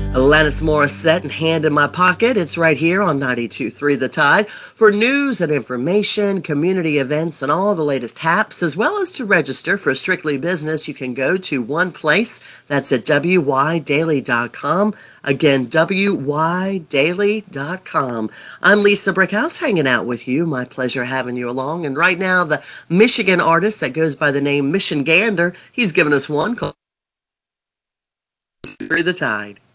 Alanis Morissette and Hand in My Pocket. It's right here on 92.3 The Tide for news and information, community events, and all the latest haps, as well as to register for Strictly Business. You can go to one place. That's at wydaily.com. Again, wydaily.com. I'm Lisa Brickhouse hanging out with you. My pleasure having you along. And right now, the Michigan artist that goes by the name Mission Gander, he's given us one called Through the Tide.